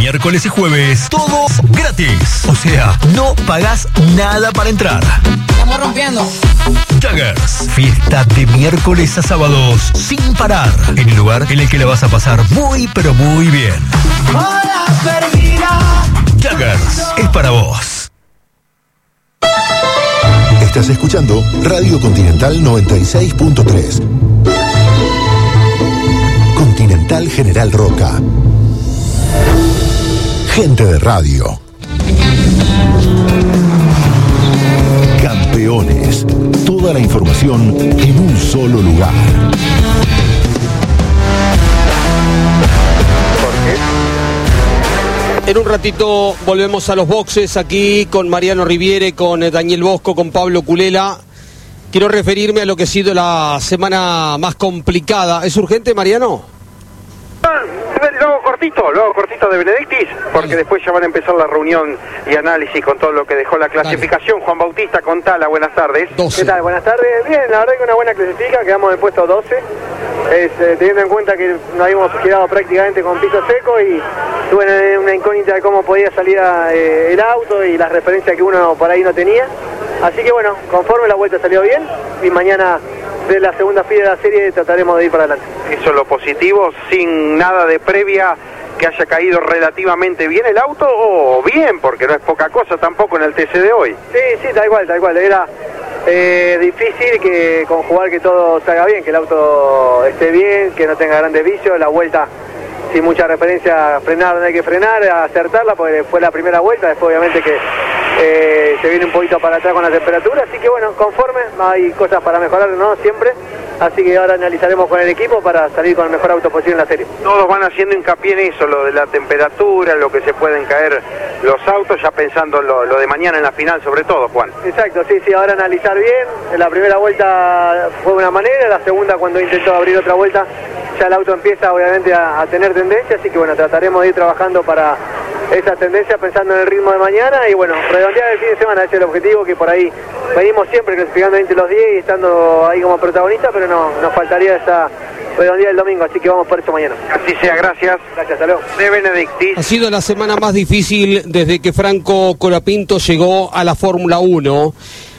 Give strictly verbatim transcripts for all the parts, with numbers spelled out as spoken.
miércoles y jueves, todo gratis. O sea, no pagás nada para entrar. Estamos rompiendo. Jaggers, fiesta de miércoles a sábados, sin parar. En el lugar en el que la vas a pasar muy, pero muy bien. Hola, perdida. Jaggers, es para vos. Estás escuchando Radio Continental noventa y seis punto tres. Continental General Roca. Gente de radio. Campeones. Toda la información en un solo lugar. En un ratito volvemos a los boxes aquí con Mariano Riviere, con Daniel Bosco, con Pablo Culela. Quiero referirme a lo que ha sido la semana más complicada. ¿Es urgente, Mariano? Luego cortito, luego cortito de Benedictis, porque Dale. Después ya van a empezar la reunión y análisis con todo lo que dejó la clasificación. Dale. Juan Bautista, contala, buenas tardes. doce. ¿Qué tal? Buenas tardes. Bien, la verdad que una buena clasificación, quedamos en el puesto doce, es, eh, teniendo en cuenta que nos habíamos quedado prácticamente con piso seco y tuve una incógnita de cómo podía salir eh, el auto y las referencias que uno por ahí no tenía. Así que bueno, conforme la vuelta salió bien y mañana de la segunda fila de la serie trataremos de ir para adelante. Eso es lo positivo, sin nada de previa, que haya caído relativamente bien el auto, o bien, porque no es poca cosa tampoco en el T C de hoy. Sí, sí, tal cual, tal cual. Era eh, difícil que conjugar que todo salga bien, que el auto esté bien, que no tenga grandes vicios, la vuelta sin mucha referencia, frenar donde hay que frenar, acertarla, porque fue la primera vuelta, después obviamente que eh, se viene un poquito para atrás con la temperatura, así que bueno, conforme, hay cosas para mejorar, ¿no? Siempre, así que ahora analizaremos con el equipo para salir con el mejor auto posible en la serie. Todos van haciendo hincapié en eso, lo de la temperatura, lo que se pueden caer los autos, ya pensando lo, lo de mañana en la final sobre todo, Juan. Exacto, sí, sí, ahora analizar bien, en la primera vuelta fue de una manera, la segunda cuando intentó abrir otra vuelta, ya el auto empieza obviamente a, a tener tendencia, así que bueno, trataremos de ir trabajando para esa tendencia pensando en el ritmo de mañana y bueno, redondear el fin de semana, ese es el objetivo, que por ahí venimos siempre clasificando entre los diez y estando ahí como protagonista, pero no, nos faltaría esa redondear el domingo, así que vamos por eso mañana. Así sea, gracias. Gracias, hasta luego. De Benedictis. Ha sido la semana más difícil desde que Franco Colapinto llegó a la Fórmula uno.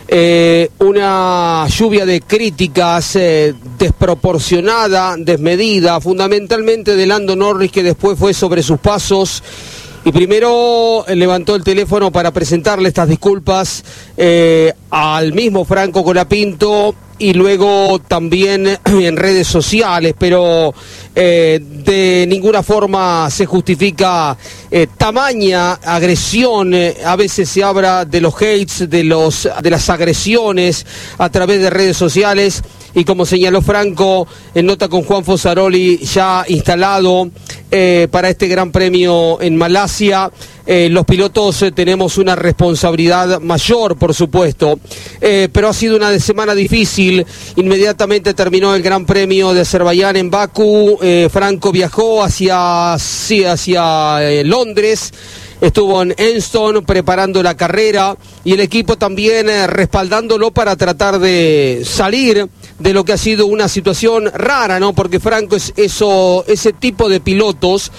Eh, una lluvia de críticas eh, desproporcionada, desmedida, fundamentalmente de Lando Norris, que después fue sobre sus pasos y primero eh, levantó el teléfono para presentarle estas disculpas eh, al mismo Franco Colapinto y luego también en redes sociales, pero eh, de ninguna forma se justifica eh, tamaña agresión. Eh, a veces se habla de los hates, de los de las agresiones a través de redes sociales, y como señaló Franco en nota con Juan Fosaroli, ya instalado eh, para este Gran Premio en Malasia, eh, los pilotos eh, tenemos una responsabilidad mayor, por supuesto, eh, pero ha sido una semana difícil. Inmediatamente terminó el Gran Premio de Azerbaiyán en Bakú, eh, Franco viajó hacia, sí, hacia eh, Londres, estuvo en Enston preparando la carrera y el equipo también eh, respaldándolo para tratar de salir de lo que ha sido una situación rara, ¿no? Porque Franco es eso, ese tipo de pilotos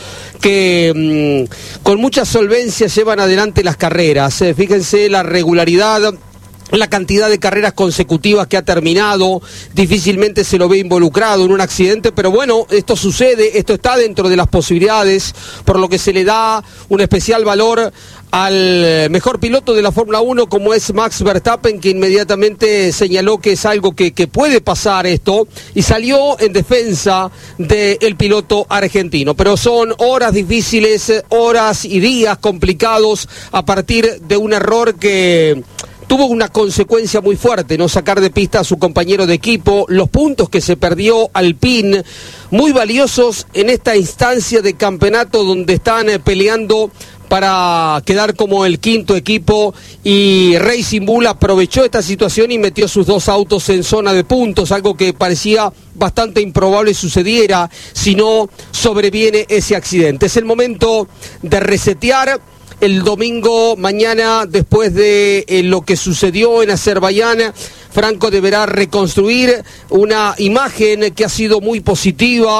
que mmm, con mucha solvencia llevan adelante las carreras. Eh, fíjense la regularidad, la cantidad de carreras consecutivas que ha terminado, difícilmente se lo ve involucrado en un accidente, pero bueno, esto sucede, esto está dentro de las posibilidades, por lo que se le da un especial valor al mejor piloto de la Fórmula uno como es Max Verstappen, que inmediatamente señaló que es algo que, que puede pasar esto y salió en defensa del piloto argentino. Pero son horas difíciles, horas y días complicados a partir de un error que tuvo una consecuencia muy fuerte, no sacar de pista a su compañero de equipo, los puntos que se perdió Alpine, muy valiosos en esta instancia de campeonato donde están eh, peleando para quedar como el quinto equipo, y Racing Bull aprovechó esta situación y metió sus dos autos en zona de puntos, algo que parecía bastante improbable sucediera si no sobreviene ese accidente. Es el momento de resetear. El domingo, mañana, después de eh, lo que sucedió en Azerbaiyán, Franco deberá reconstruir una imagen que ha sido muy positiva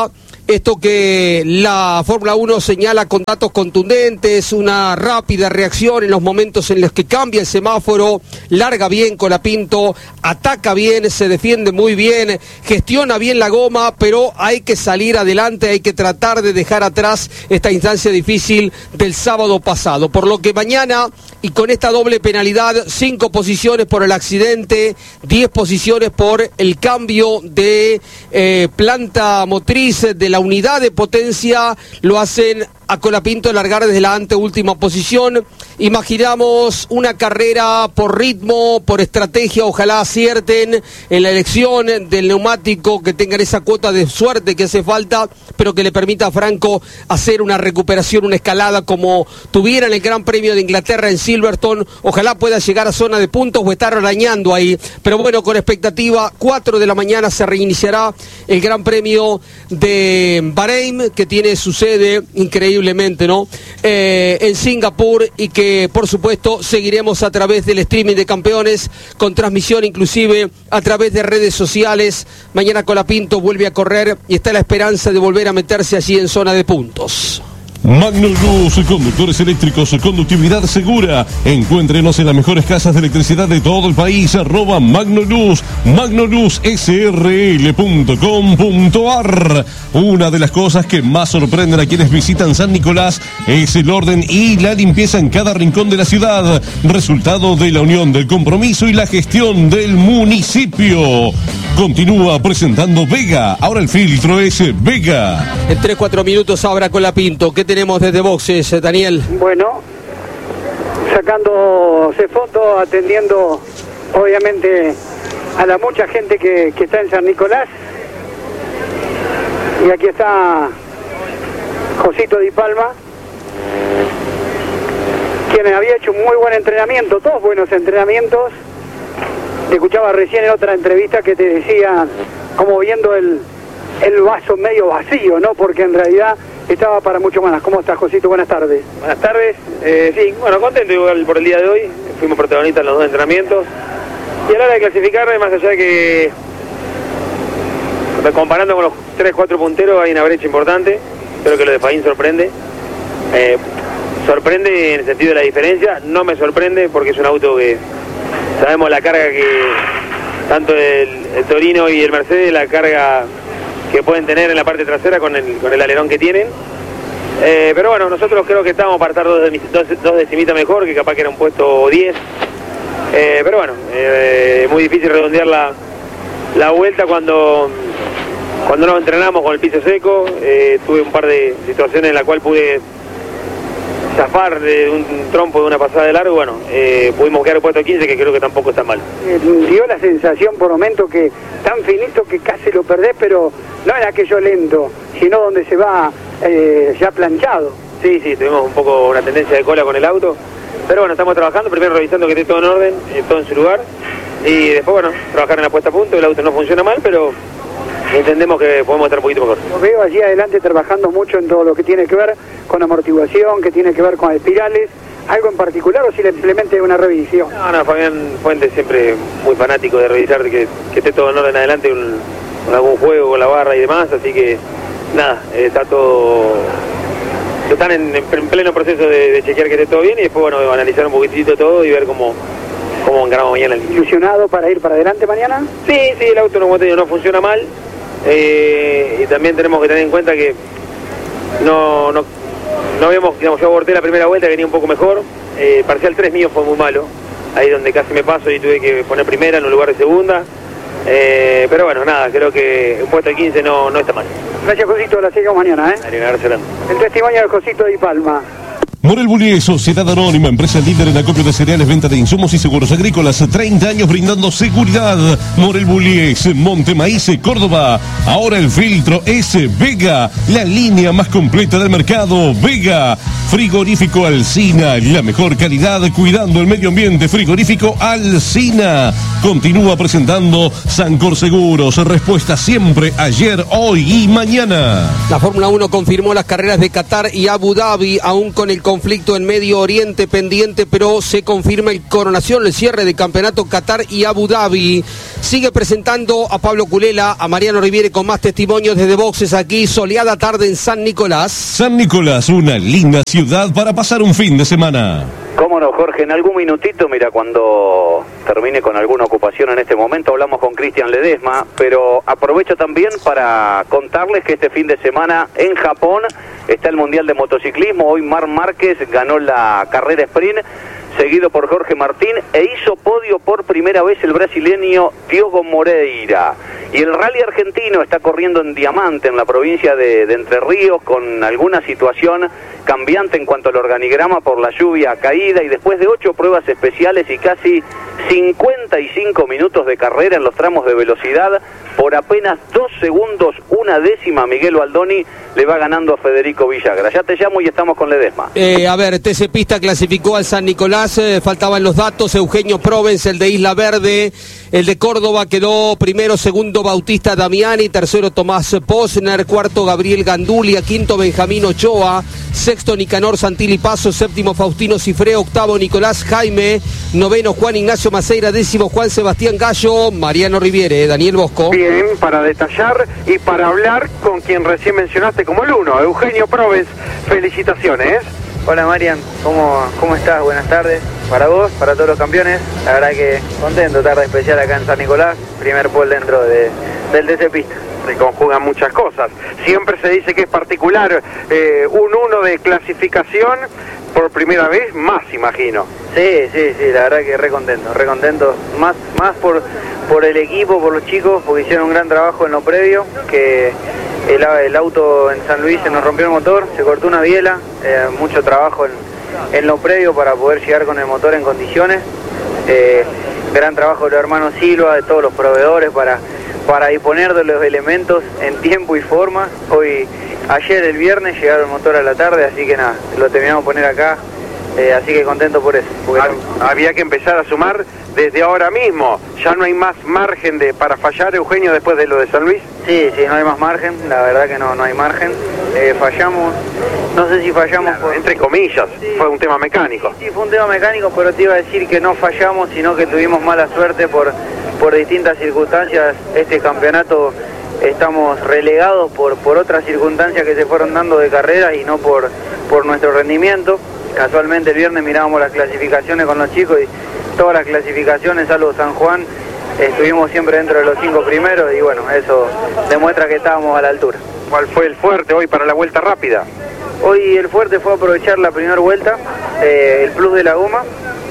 Esto que la Fórmula uno señala con datos contundentes, una rápida reacción en los momentos en los que cambia el semáforo, larga bien Colapinto, ataca bien, se defiende muy bien, gestiona bien la goma, pero hay que salir adelante, hay que tratar de dejar atrás esta instancia difícil del sábado pasado. Por lo que mañana, y con esta doble penalidad, cinco posiciones por el accidente, diez posiciones por el cambio de eh, planta motriz de la unidad de potencia, lo hacen a Colapinto largar desde la anteúltima posición. Imaginamos una carrera por ritmo, por estrategia, ojalá acierten en la elección del neumático, que tengan esa cuota de suerte que hace falta, pero que le permita a Franco hacer una recuperación, una escalada como tuviera en el Gran Premio de Inglaterra en Silverstone. Ojalá pueda llegar a zona de puntos o estar arañando ahí, pero bueno, con expectativa, cuatro de la mañana se reiniciará el Gran Premio de Bahrein, que tiene su sede increíblemente, ¿no? Eh, en Singapur, y que por supuesto seguiremos a través del streaming de Campeones, con transmisión inclusive a través de redes sociales. Mañana Colapinto vuelve a correr y está la esperanza de volver a meterse allí en zona de puntos. Magnoluz, conductores eléctricos, conductividad segura. Encuéntrenos en las mejores casas de electricidad de todo el país. Arroba Magnoluz, magnoluz s r l punto com punto a r. Una de las cosas que más sorprenden a quienes visitan San Nicolás es el orden y la limpieza en cada rincón de la ciudad, resultado de la unión del compromiso y la gestión del municipio. Continúa presentando Vega, ahora el filtro es Vega. En tres cuatro minutos ahora Colapinto. ¿Qué tenemos desde boxes, Daniel? Bueno, sacándose fotos, atendiendo obviamente a la mucha gente que, que está en San Nicolás. Y aquí está Josito Di Palma, quien había hecho un muy buen entrenamiento, todos buenos entrenamientos. Te escuchaba recién en otra entrevista que te decía, como viendo el, el vaso medio vacío, ¿no? Porque en realidad estaba para mucho más. ¿Cómo estás, Josito? Buenas tardes. Buenas tardes. Eh, sí, bueno, contento igual por el día de hoy. Fuimos protagonistas en los dos entrenamientos. Y a la hora de clasificar, más allá de que, comparando con los tres cuatro punteros, hay una brecha importante. Creo que lo de Faín sorprende. Eh, sorprende en el sentido de la diferencia. No me sorprende porque es un auto que sabemos la carga que tanto el, el Torino y el Mercedes, la carga que pueden tener en la parte trasera con el, con el alerón que tienen. Eh, pero bueno, nosotros creo que estábamos para estar dos, dos, dos decimitas mejor, que capaz que era un puesto diez. Eh, pero bueno, eh, muy difícil redondear la, la vuelta cuando, cuando nos entrenamos con el piso seco. Eh, tuve un par de situaciones en las cuales pude zafar de un trompo de una pasada de largo. Bueno, eh, pudimos quedar el puesto quince, que creo que tampoco está mal. Eh, dio la sensación por momentos que tan finito que casi lo perdés, pero no era aquello lento, sino donde se va eh, ya planchado. Sí, sí, tuvimos un poco una tendencia de cola con el auto, pero bueno, estamos trabajando, primero revisando que esté todo en orden, eh, todo en su lugar, y después, bueno, trabajar en la puesta a punto. El auto no funciona mal, pero entendemos que podemos estar un poquito mejor. Lo veo allí adelante trabajando mucho en todo lo que tiene que ver con amortiguación, que tiene que ver con espirales. ¿Algo en particular o simplemente una revisión? No, no, Fabián Fuentes siempre muy fanático de revisar que, que esté todo en orden adelante, un, con algún juego, con la barra y demás, así que nada, eh, está todo... Están en, en pleno proceso de, de chequear que esté todo bien y después, bueno, analizar un poquitito todo y ver cómo, cómo encaramos mañana el día. ¿Ilusionado para ir para adelante mañana? Sí, sí, el auto no, no funciona mal. Eh, y también tenemos que tener en cuenta que no, no, no vemos, digamos, yo aborté la primera vuelta, que venía un poco mejor. Eh, parcial tres mío fue muy malo, ahí donde casi me paso y tuve que poner primera en un lugar de segunda. Eh, pero bueno, nada, creo que un puesto de quince no, no está mal. Gracias, Josito, la seguimos mañana, ¿eh? El testimonio de Josito Di Palma. Morel Bullier, Sociedad Anónima, empresa líder en acopio de cereales, venta de insumos y seguros agrícolas, treinta años brindando seguridad. Morel Bullier, Monte Maíz, Córdoba. Ahora el filtro es Vega, la línea más completa del mercado. Vega, frigorífico Alsina, la mejor calidad cuidando el medio ambiente. Frigorífico Alsina. Continúa presentando Sancor Seguros, respuesta siempre, ayer, hoy y mañana. La Fórmula uno confirmó las carreras de Qatar y Abu Dhabi, aún con el conflicto en Medio Oriente pendiente, pero se confirma el coronación, el cierre de campeonato Qatar y Abu Dhabi. Sigue presentando a Pablo Culela, a Mariano Riviere con más testimonios desde boxes aquí, soleada tarde en San Nicolás. San Nicolás, una linda ciudad para pasar un fin de semana. Cómo no, Jorge, en algún minutito, mira, cuando termine con alguna ocupación en este momento, hablamos con Cristian Ledesma, pero aprovecho también para contarles que este fin de semana en Japón está el Mundial de Motociclismo. Hoy Marc Márquez ganó la carrera sprint, seguido por Jorge Martín, e hizo podio por primera vez el brasileño Diogo Moreira. Y el rally argentino está corriendo en Diamante, en la provincia de, de Entre Ríos, con alguna situación cambiante en cuanto al organigrama por la lluvia caída, y después de ocho pruebas especiales y casi cincuenta y cinco minutos de carrera en los tramos de velocidad, por apenas dos segundos, una décima, Miguel Baldoni le va ganando a Federico Villagra. Ya te llamo y estamos con Ledesma. Eh, a ver, T C Pista clasificó al San Nicolás, eh, faltaban los datos. Eugenio Provence, el de Isla Verde, el de Córdoba quedó primero, segundo Bautista Damiani, tercero Tomás Posner, cuarto Gabriel Gandulia, quinto Benjamín Ochoa, sexto Nicanor Santilli Paso, séptimo Faustino Cifré, octavo Nicolás Jaime, noveno Juan Ignacio Maceira, décimo Juan Sebastián Gallo, Mariano Riviere, Daniel Bosco. Bien, para detallar y para hablar con quien recién mencionaste como el uno, Eugenio Provence, felicitaciones. Hola Marian, ¿cómo, ¿cómo estás? Buenas tardes para vos, para todos los campeones. La verdad que contento, tarde especial acá en San Nicolás, primer pole dentro de, del T C Pista. Se conjugan muchas cosas. Siempre se dice que es particular eh, un uno de clasificación, por primera vez más, imagino. Sí, sí, sí, la verdad que re contento, re contento. Más, más por, por el equipo, por los chicos, porque hicieron un gran trabajo en lo previo, que el, el auto en San Luis se nos rompió el motor, se cortó una biela, eh, mucho trabajo en, en lo previo para poder llegar con el motor en condiciones. Eh, gran trabajo de los hermanos Silva, de todos los proveedores para, para disponer de los elementos en tiempo y forma. Hoy, ayer el viernes llegaron el motor a la tarde, así que nada, lo terminamos de poner acá. Eh, así que contento por eso. No... Había que empezar a sumar desde ahora mismo. Ya no hay más margen de para fallar, Eugenio, después de lo de San Luis. Sí, sí, no hay más margen. La verdad que no, no hay margen. Eh, fallamos, no sé si fallamos... Claro, por... entre comillas, sí, fue un tema mecánico. Sí, sí, fue un tema mecánico, pero te iba a decir que no fallamos, sino que tuvimos mala suerte por, por distintas circunstancias. Este campeonato estamos relegados por, por otras circunstancias que se fueron dando de carrera y no por, por nuestro rendimiento. Casualmente el viernes mirábamos las clasificaciones con los chicos y todas las clasificaciones, salvo San Juan, estuvimos siempre dentro de los cinco primeros y bueno, eso demuestra que estábamos a la altura. ¿Cuál fue el fuerte hoy para la vuelta rápida? Hoy el fuerte fue aprovechar la primera vuelta, eh, el plus de la goma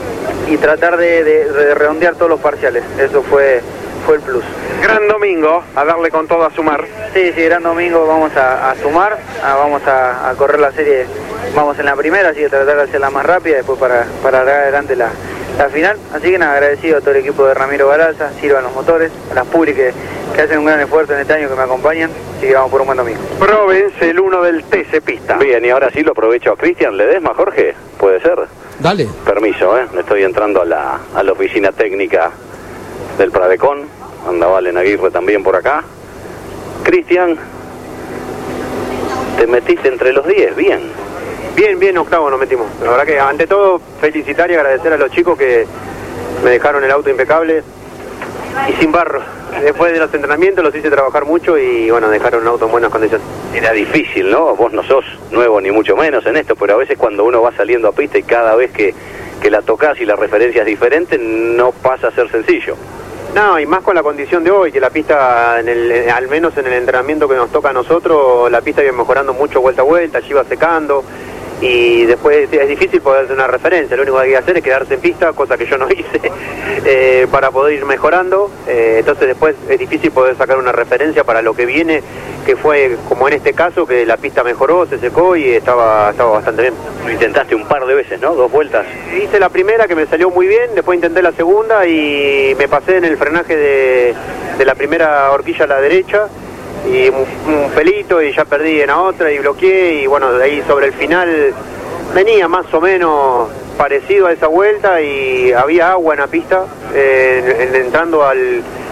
y tratar de, de, de redondear todos los parciales, eso fue, fue el plus. Gran domingo, a darle con todo a sumar. Sí, sí, gran domingo, vamos a, a sumar, a, vamos a, a correr la serie, vamos en la primera, así que tratar de hacerla más rápida, después para, para dar adelante la, la final. Así que nada, agradecido a todo el equipo de Ramiro Baraza, Silva en los motores, a las Puri que, que hacen un gran esfuerzo en este año, que me acompañan, así que vamos por un buen domingo. Provence, el uno del T C Pista. Bien, y ahora sí lo aprovecho a Cristian Ledesma, Jorge, ¿puede ser? Dale. Permiso, ¿eh? Me estoy entrando a la, a la oficina técnica del Pradecon. Anda Valen Aguirre también por acá. Cristian, te metiste entre los diez, bien. Bien, bien, octavo nos metimos. La verdad que ante todo felicitar y agradecer a los chicos que me dejaron el auto impecable y sin barro. Después de los entrenamientos los hice trabajar mucho y bueno, dejaron un auto en buenas condiciones. Era difícil, ¿no? Vos no sos nuevo ni mucho menos en esto, pero a veces cuando uno va saliendo a pista y cada vez que, que la tocas y la referencia es diferente, no pasa a ser sencillo. No, y más con la condición de hoy, que la pista, en el, al menos en el entrenamiento que nos toca a nosotros, la pista iba mejorando mucho vuelta a vuelta, allí iba secando, y después es difícil poder hacer una referencia. Lo único que hay que hacer es quedarse en pista, cosa que yo no hice, eh, para poder ir mejorando. Eh, entonces después es difícil poder sacar una referencia para lo que viene, que fue como en este caso, que la pista mejoró, se secó y estaba, estaba bastante bien. Lo intentaste un par de veces, ¿no? Dos vueltas. Hice la primera, que me salió muy bien, después intenté la segunda y me pasé en el frenaje de, de la primera horquilla a la derecha, y un, un pelito y ya perdí en la otra y bloqueé, y bueno, de ahí sobre el final venía más o menos parecido a esa vuelta y había agua en la pista, eh, en, entrando al,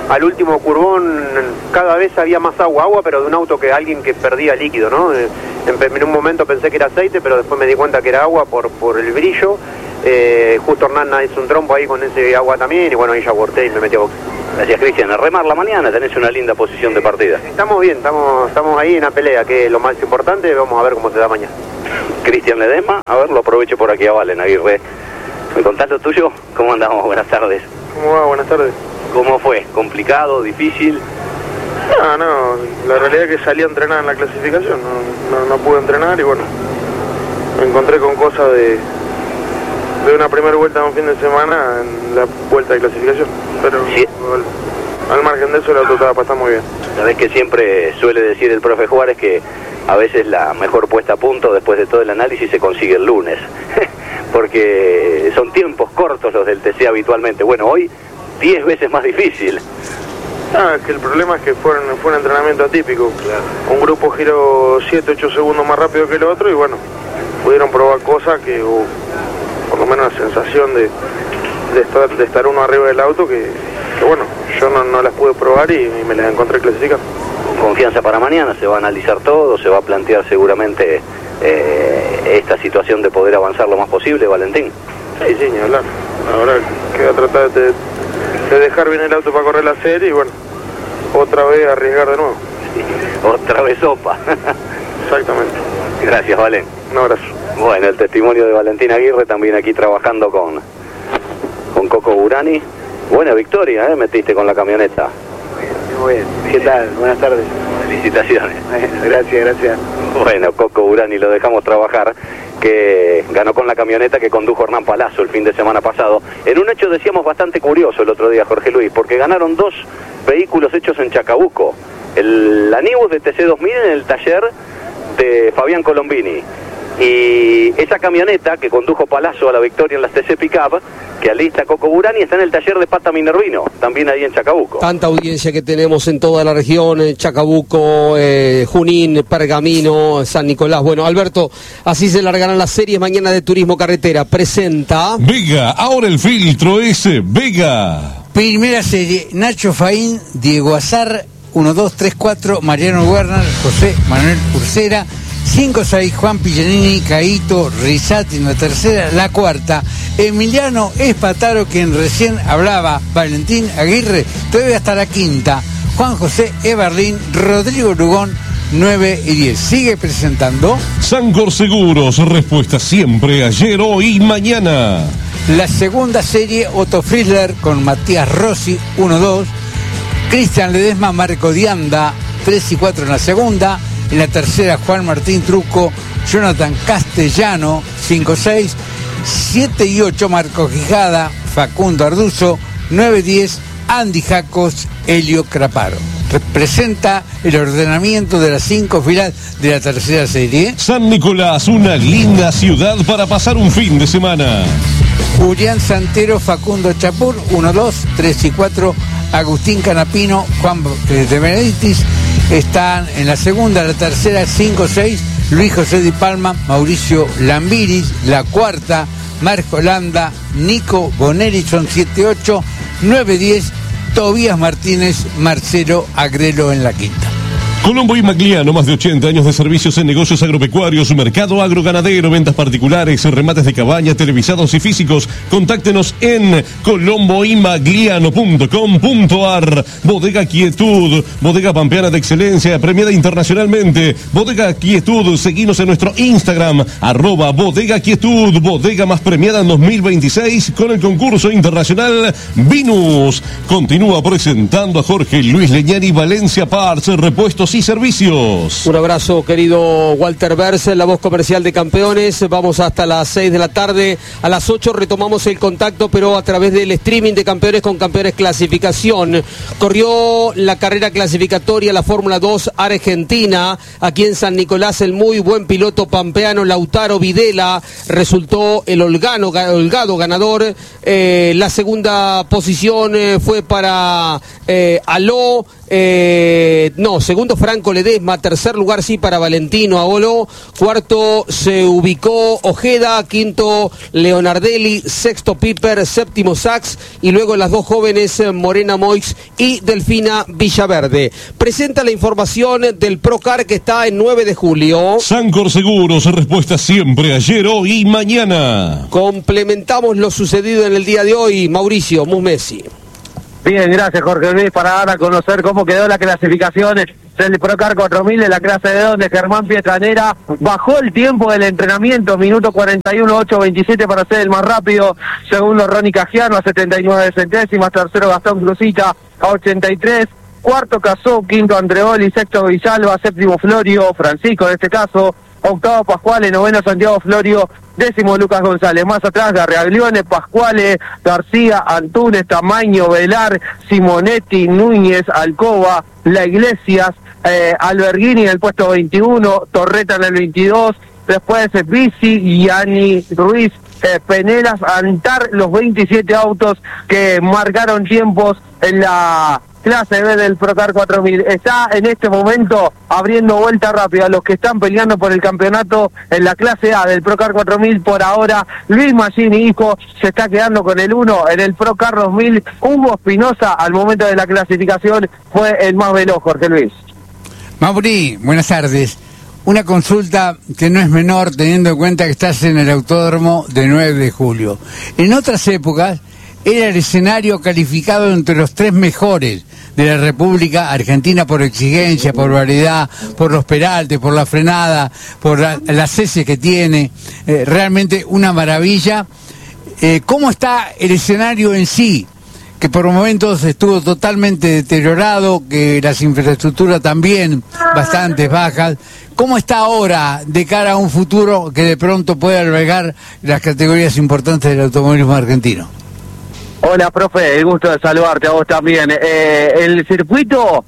al último curvón cada vez había más agua, agua, pero de un auto que alguien que perdía líquido, ¿no? En, en un momento pensé que era aceite, pero después me di cuenta que era agua por, por el brillo. Eh, justo Hernán hizo un trompo ahí con ese agua también, y bueno, ahí ya aborté y me metí a box. Gracias, Cristian. A remar la mañana tenés una linda posición de partida. Estamos bien, estamos, estamos ahí en la pelea, que es lo más importante. Vamos a ver cómo se da mañana. Cristian Ledesma, a ver, lo aprovecho por aquí a Valen, Aguirre. ¿Me contás lo tuyo? ¿Cómo andamos? Buenas tardes. ¿Cómo va? Buenas tardes. ¿Cómo fue? ¿Complicado? ¿Difícil? No, no, la realidad es que salí a entrenar en la clasificación, no, no, no pude entrenar y bueno, me encontré con cosas de, de una primera vuelta de un fin de semana en la vuelta de clasificación, pero sí. al, al margen de eso el auto estaba pasando muy bien. Sabés que siempre suele decir el profe Juárez que a veces la mejor puesta a punto después de todo el análisis se consigue el lunes, porque son tiempos cortos los del T C habitualmente. Bueno, hoy diez veces más difícil. Ah, es que el problema es que fueron, fue un entrenamiento atípico. Claro. Un grupo giró siete, ocho segundos más rápido que el otro y bueno, pudieron probar cosas que, o por lo menos la sensación de, de, estar, de estar uno arriba del auto que, que bueno, yo no, no las pude probar y, y me las encontré clasificadas. Confianza para mañana, se va a analizar todo, se va a plantear seguramente eh, esta situación de poder avanzar lo más posible, Valentín. Sí, sí, ni hablar. Ahora queda tratar de, de dejar bien el auto para correr la serie y bueno, otra vez arriesgar de nuevo. Sí, otra vez sopa. Exactamente. Gracias, Valen. Un abrazo. Bueno, el testimonio de Valentín Aguirre, también aquí trabajando con, con Coco Burani. Buena victoria, ¿eh? Metiste con la camioneta. Muy bien. ¿Qué tal? Buenas tardes. Felicitaciones. Gracias, gracias. Bueno, Coco Burani lo dejamos trabajar, que ganó con la camioneta que condujo Hernán Palazzo el fin de semana pasado. En un hecho, decíamos, bastante curioso el otro día, Jorge Luis, porque ganaron dos vehículos hechos en Chacabuco. El Anibus de T C dos mil en el taller de Fabián Colombini. Y esa camioneta que condujo Palazzo a la victoria en las T C Pickup, que alista Coco Burani, está en el taller de Pata Minervino, también ahí en Chacabuco. Tanta audiencia que tenemos en toda la región, en Chacabuco, eh, Junín, Pergamino, San Nicolás. Bueno, Alberto, así se largarán las series mañana de Turismo Carretera. Presenta... Vega, ahora el filtro es Vega. Primera serie, Nacho Faín, Diego Azar, uno, dos, tres, cuatro, Mariano Werner, José Manuel Ursera, cinco, seis, Juan Pillanini, Caíto, Rizati en la tercera, la cuarta, Emiliano Espataro, quien recién hablaba, Valentín Aguirre, todavía hasta la quinta, Juan José Eberlín, Rodrigo Lugón, nueve y diez. Sigue presentando Sancor Seguros, respuesta siempre, ayer, hoy y mañana. La segunda serie, Otto Frizzler con Matías Rossi, uno, dos, Cristian Ledesma, Marco Dianda, tres y cuatro en la segunda. En la tercera, Juan Martín Truco, Jonathan Castellano, cinco, seis, siete y ocho, Marco Quijada, Facundo Arduzo, nueve, diez, Andy Jacos, Helio Craparo. Representa el ordenamiento de las cinco filas de la tercera serie. San Nicolás, una linda ciudad para pasar un fin de semana. Julián Santero, Facundo Chapur, uno, dos, tres y cuatro, Agustín Canapino, Juan de Benedictis. Están en la segunda, la tercera, cinco, seis, Luis José Di Palma, Mauricio Lambiris, la cuarta, Marco Landa, Nico Bonelli, son siete, ocho, nueve, diez, Tobías Martínez, Marcelo Agrelo en la quinta. Colombo y Magliano, más de ochenta años de servicios en negocios agropecuarios, mercado agroganadero, ventas particulares, remates de cabaña, televisados y físicos. Contáctenos en colombo y magliano punto com punto ar. Bodega Quietud, bodega pampeana de excelencia, premiada internacionalmente. Bodega Quietud, seguinos en nuestro Instagram, arroba bodega Quietud, bodega más premiada en dos mil veintiséis con el concurso internacional Vinus. Continúa presentando a Jorge Luis Leñani, Valencia Parts, repuestos y servicios. Un abrazo, querido Walter Berse, la voz comercial de Campeones. Vamos hasta las seis de la tarde. A las ocho retomamos el contacto, pero a través del streaming de Campeones con Campeones Clasificación. Corrió la carrera clasificatoria, la Fórmula dos Argentina. Aquí en San Nicolás, el muy buen piloto pampeano Lautaro Videla resultó el holgano, holgado ganador. Eh, la segunda posición eh, fue para eh, Aló. Eh, no, segundo Franco Ledesma, tercer lugar sí para Valentino Aolo, cuarto se ubicó Ojeda, quinto Leonardelli, sexto Piper, séptimo Sachs y luego las dos jóvenes Morena Moix y Delfina Villaverde. Presenta la información del Procar que está en nueve de julio. Sancor Seguros, respuesta siempre ayer, hoy y mañana. Complementamos lo sucedido en el día de hoy, Mauricio Musmesi. Bien, gracias Jorge Luis, para dar a conocer cómo quedó la clasificación del Procar cuatro mil de la clase de donde Germán Pietranera bajó el tiempo del entrenamiento, minuto cuarenta y uno, ocho veintisiete para ser el más rápido, segundo Ronnie Cagiano a setenta y nueve centésimas, tercero Gastón Cruzita a ochenta y tres, cuarto Casó, quinto Andreoli, sexto Villalba, séptimo Florio, Francisco en este caso, octavo Pascuale, noveno Santiago Florio, décimo Lucas González, más atrás Garraglione, Pascuale, García, Antunes, Tamaño, Velar, Simonetti, Núñez, Alcoba, La Iglesias, eh, Alberghini en el puesto veintiuno, Torreta en el veintidós, después Bici, Yani Ruiz, eh, Penelas, Antar, los veintisiete autos que marcaron tiempos en la clase B del Procar cuatro mil. Está en este momento abriendo vuelta rápida los que están peleando por el campeonato en la clase A del Procar cuatro mil. Por ahora Luis Maggini, hijo, se está quedando con el uno en el Procar dos mil. Hugo Espinosa al momento de la clasificación fue el más veloz, Jorge Luis. Mauri, buenas tardes. Una consulta que no es menor teniendo en cuenta que estás en el autódromo de nueve de julio. En otras épocas era el escenario calificado entre los tres mejores de la República Argentina por exigencia, por variedad, por los peraltes, por la frenada, por la, las heces que tiene. Eh, realmente una maravilla. Eh, ¿Cómo está el escenario en sí? Que por momentos estuvo totalmente deteriorado, que las infraestructuras también bastante bajas. ¿Cómo está ahora de cara a un futuro que de pronto puede albergar las categorías importantes del automovilismo argentino? Hola, profe, el gusto de saludarte a vos también. Eh, el circuito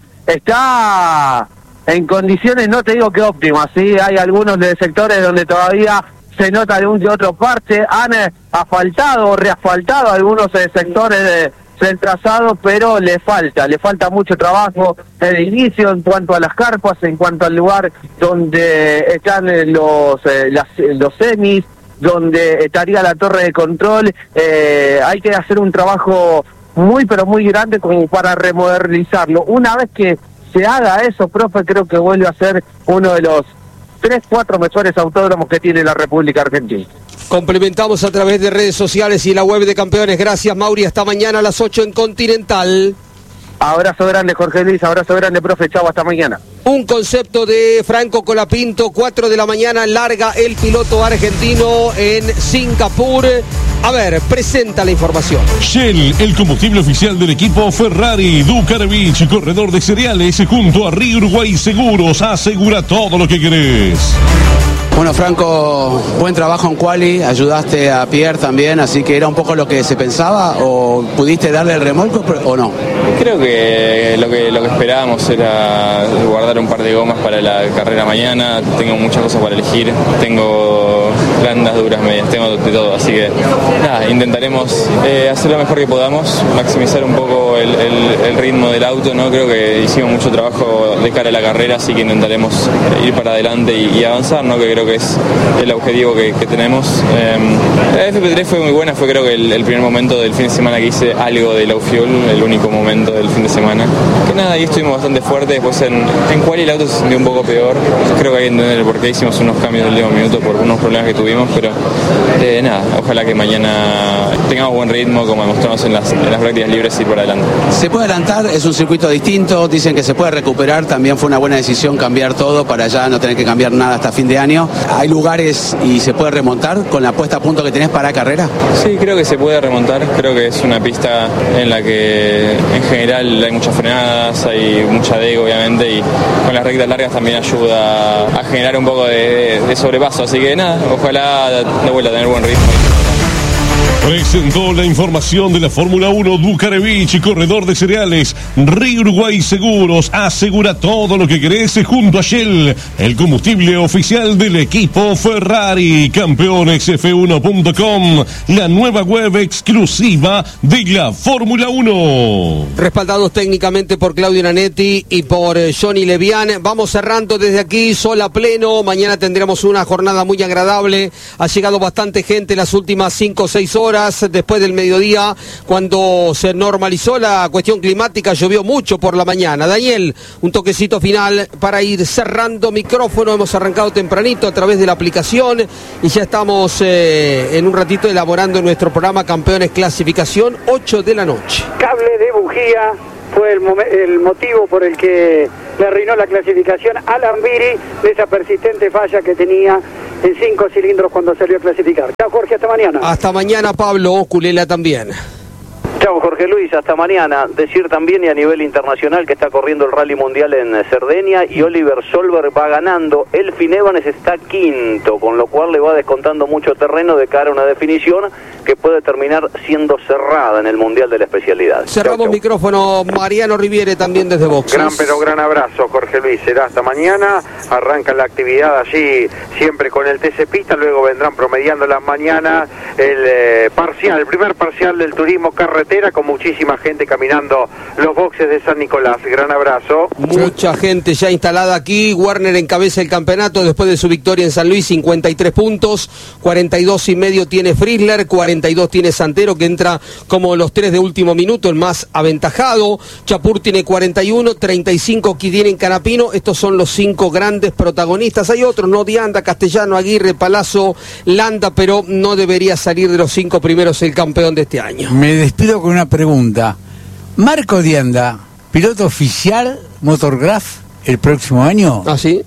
está en condiciones, no te digo que óptimas, ¿sí? Hay algunos de sectores donde todavía se nota algún que otro parche, han eh, asfaltado o reasfaltado algunos eh, sectores de, del trazado, pero le falta, le falta mucho trabajo de inicio en cuanto a las carpas, en cuanto al lugar donde están eh, los, eh, las, los semis, donde estaría la torre de control. Eh, hay que hacer un trabajo muy pero muy grande como para remodernizarlo. Una vez que se haga eso, profe, creo que vuelve a ser uno de los tres, cuatro mejores autódromos que tiene la República Argentina. Complementamos a través de redes sociales y la web de Campeones. Gracias, Mauri, hasta mañana a las ocho en Continental. Abrazo grande, Jorge Luis, abrazo grande, profe, chau, hasta mañana. Un concepto de Franco Colapinto, cuatro de la mañana, larga el piloto argentino en Singapur. A ver, presenta la información. Shell, el combustible oficial del equipo Ferrari. Ducarovich, corredor de cereales, junto a Río Uruguay Seguros, asegura todo lo que querés. Bueno, Franco, buen trabajo en quali, ayudaste a Pierre también, así que era un poco lo que se pensaba, o pudiste darle el remolque o no. Creo que lo que lo que esperábamos era guardar un par de gomas para la carrera mañana. Tengo muchas cosas para elegir, tengo blandas, duras, medias, tengo de todo, así que nada, intentaremos eh, hacer lo mejor que podamos, maximizar un poco el, el, el ritmo del auto, ¿no? Creo que hicimos mucho trabajo de cara a la carrera, así que intentaremos ir para adelante y, y avanzar, ¿no? Que creo que es el objetivo que, que tenemos. Eh, la F P tres fue muy buena, fue creo que el, el primer momento del fin de semana que hice algo de low fuel, el único momento del fin de semana. Que nada, ahí estuvimos bastante fuertes, después en, en quali el auto se sintió un poco peor, creo que hay que entender por qué hicimos unos cambios del último minuto por unos problemas que tuvimos, pero eh, nada, ojalá que mañana tengamos buen ritmo como demostramos en las, en las prácticas libres y ir para adelante. Se puede adelantar, es un circuito distinto, dicen que se puede recuperar, también fue una buena decisión cambiar todo para ya no tener que cambiar nada hasta fin de año. ¿Hay lugares y se puede remontar con la puesta a punto que tenés para carrera? Sí, creo que se puede remontar, creo que es una pista en la que en general hay muchas frenadas, hay mucha D E G obviamente, y con las rectas largas también ayuda a generar un poco de, de sobrepaso, así que nada, ojalá de vuelta a tener buen ritmo. Presentó la información de la Fórmula uno Ducarevich, corredor de cereales. Río Uruguay Seguros, asegura todo lo que querés junto a Shell, el combustible oficial del equipo Ferrari. Campeones F uno punto com, la nueva web exclusiva de la Fórmula uno. Respaldados técnicamente por Claudio Nanetti y por Johnny Levian. Vamos cerrando desde aquí, sol a pleno. Mañana tendremos una jornada muy agradable. Ha llegado bastante gente las últimas cinco o seis horas. Después del mediodía, cuando se normalizó la cuestión climática, llovió mucho por la mañana. Daniel, un toquecito final para ir cerrando micrófono. Hemos arrancado tempranito a través de la aplicación y ya estamos eh, en un ratito elaborando nuestro programa Campeones Clasificación, ocho de la noche. Cable de bujía fue el, el motivo por el que le arruinó la clasificación a Lambiri de esa persistente falla que tenía en cinco cilindros cuando salió a clasificar. Chao Jorge, hasta mañana. Hasta mañana Pablo, Culela también. Chao Jorge Luis, hasta mañana. Decir también y a nivel internacional que está corriendo el Rally Mundial en Cerdeña y Oliver Solberg va ganando. Elfyn Evans está quinto, con lo cual le va descontando mucho terreno de cara a una definición que puede terminar siendo cerrada en el Mundial de la especialidad. Cerramos chau, chau. Micrófono, Mariano Riviere también desde Boxes. Gran pero gran abrazo Jorge Luis, será hasta mañana. Arranca la actividad allí siempre con el T C Pista, luego vendrán promediando las mañanas el eh, parcial, el primer parcial del turismo carretera, con muchísima gente caminando los boxes de San Nicolás. Gran abrazo. Mucha gente ya instalada aquí. Werner encabeza el campeonato después de su victoria en San Luis, cincuenta y tres puntos, cuarenta y dos y medio tiene Frizzler, cuarenta y dos tiene Santero, que entra como los tres de último minuto, el más aventajado. Chapur tiene cuarenta y uno, treinta y cinco que tienen Canapino. Estos son los cinco grandes protagonistas. Hay otros, no Dianda, Castellano, Aguirre, Palazzo, Landa, pero no debería salir de los cinco primeros el campeón de este año. Me despido con una pregunta. Marco Dianda, piloto oficial Motorgraph el próximo año. ¿Ah, sí?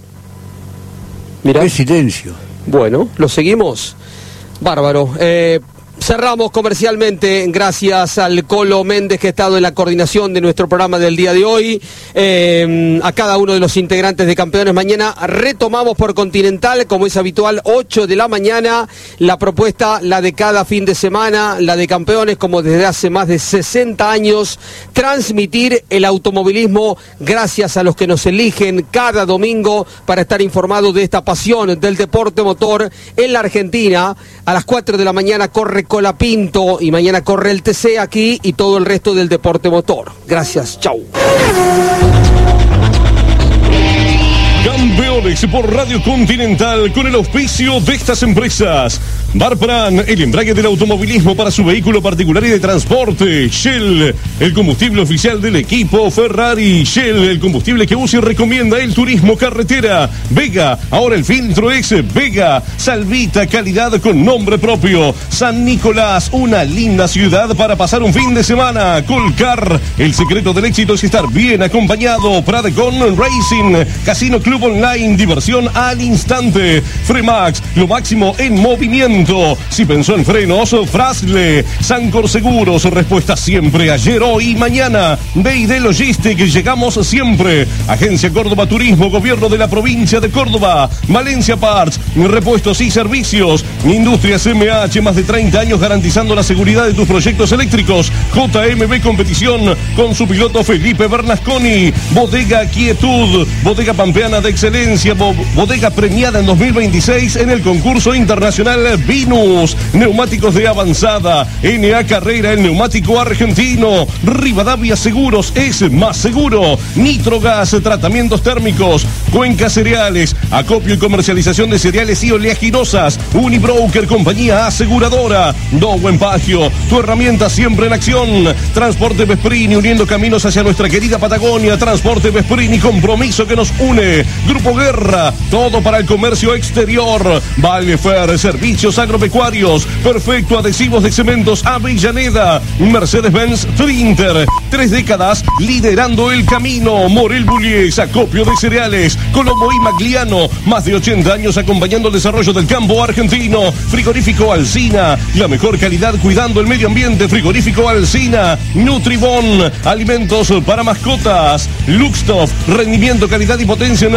Mirá. Qué silencio. Bueno, lo seguimos. Bárbaro. Eh, cerramos comercialmente, gracias al Colo Méndez que ha estado en la coordinación de nuestro programa del día de hoy. Eh, a cada uno de los integrantes de Campeones. Mañana retomamos por Continental, como es habitual, ocho de la mañana. La propuesta, la de cada fin de semana, la de Campeones, como desde hace más de sesenta años, transmitir el automovilismo gracias a los que nos eligen cada domingo para estar informados de esta pasión del deporte motor en la Argentina. A las cuatro de la mañana corre Colapinto y mañana corre el T C aquí y todo el resto del deporte motor. Gracias, chau. Campeones por Radio Continental con el auspicio de estas empresas. Barpran, el embrague del automovilismo para su vehículo particular y de transporte. Shell, el combustible oficial del equipo Ferrari. Shell, el combustible que usa y recomienda el turismo carretera. Vega, ahora el filtro es Vega. Salvita, calidad con nombre propio. San Nicolás, una linda ciudad para pasar un fin de semana. Colcar, el secreto del éxito es estar bien acompañado. Pradecon Racing, Casino Club Online, diversión al instante. Fremax, lo máximo en movimiento. Si pensó en frenos, Frasle. Sancor Seguros, respuesta siempre, ayer, hoy y mañana. B y D Logistic, llegamos siempre. Agencia Córdoba Turismo, Gobierno de la Provincia de Córdoba. Valencia Parts, repuestos y servicios. Industrias M H, más de treinta años garantizando la seguridad de tus proyectos eléctricos. J M B Competición, con su piloto Felipe Bernasconi. Bodega Quietud, bodega pampeana de excelencia, bo bodega premiada en dos mil veintiséis en el concurso internacional Vinus. Neumáticos de avanzada, N A Carrera, el neumático argentino. Rivadavia Seguros es más seguro. Nitrogas, tratamientos térmicos. Cuenca Cereales, acopio y comercialización de cereales y oleaginosas. Unibroker, compañía aseguradora. Do Empagio, tu herramienta siempre en acción. Transporte Vesprini, uniendo caminos hacia nuestra querida Patagonia. Transporte Vesprini, compromiso que nos une. Grupo Guerra, todo para el comercio exterior. Vallefer, servicios agropecuarios. Perfecto, adhesivos de cementos Avellaneda. Mercedes-Benz Sprinter, tres décadas liderando el camino. Morel Bullies, acopio de cereales. Colombo y Magliano, más de ochenta años acompañando el desarrollo del campo argentino. Frigorífico Alsina, la mejor calidad cuidando el medio ambiente. Frigorífico Alsina. Nutribon, alimentos para mascotas. Luxtoff, rendimiento, calidad y potencia energética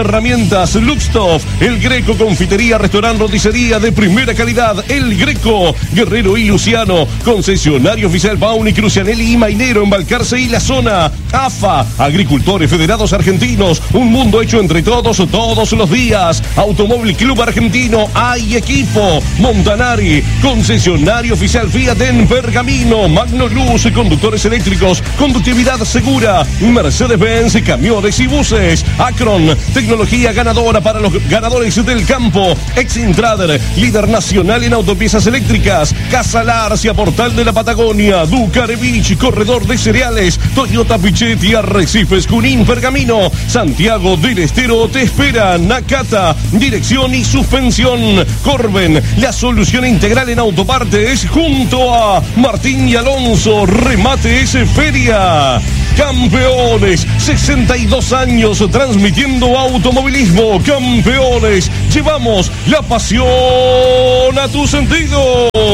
herramientas, Luxtoff, El Greco, confitería, restaurante, roticería de primera calidad, El Greco, Guerrero y Luciano, concesionario oficial Pauni, Crucianelli y Mainero en Balcarce y la zona, A F A, Agricultores Federados Argentinos, un mundo hecho entre todos, todos los días, Automóvil Club Argentino, hay equipo, Montanari, concesionario oficial Fiat en Pergamino, Magnoluz, conductores eléctricos, conductividad segura, Mercedes-Benz, camiones y buses, Acron, tecnología ganadora para los ganadores del campo, Exintrader, líder nacional en autopiezas eléctricas, Casa Larcia, Portal de la Patagonia, Ducarevich, corredor de cereales, Toyota Pichetti, Arrecifes, Junín, Pergamino, Santiago del Estero te espera, Nakata, dirección y suspensión, Corben, la solución integral en autopartes, junto a Martín y Alonso, remate es feria. Campeones, sesenta y dos años transmitiendo automovilismo. Campeones, llevamos la pasión a tus sentidos.